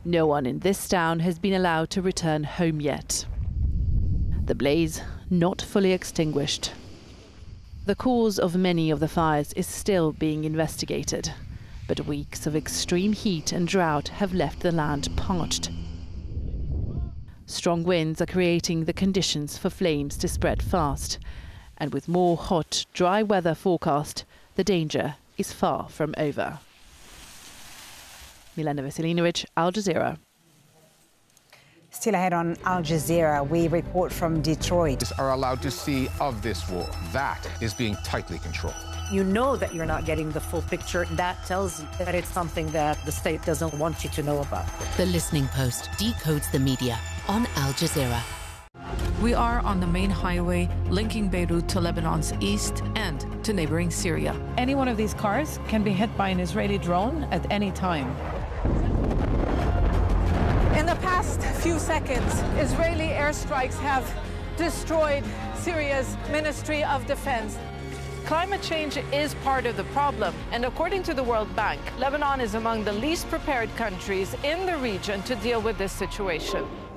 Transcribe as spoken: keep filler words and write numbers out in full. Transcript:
No one in this town has been allowed to return home yet. The blaze not fully extinguished. The cause of many of the fires is still being investigated, but weeks of extreme heat and drought have left the land parched. Strong winds are creating the conditions for flames to spread fast, and with more hot, dry weather forecast, the danger is far from over. Milena Veselinovic, Al Jazeera. Still ahead on Al Jazeera, we report from Detroit. Are allowed to see of this war. That is being tightly controlled. You know that you're not getting the full picture. That tells you that it's something that the state doesn't want you to know about. The Listening Post decodes the media on Al Jazeera. We are on the main highway linking Beirut to Lebanon's east and to neighboring Syria. Any one of these cars can be hit by an Israeli drone at any time. In the past few seconds, Israeli airstrikes have destroyed Syria's Ministry of Defense. Climate change is part of the problem, and according to the World Bank, Lebanon is among the least prepared countries in the region to deal with this situation.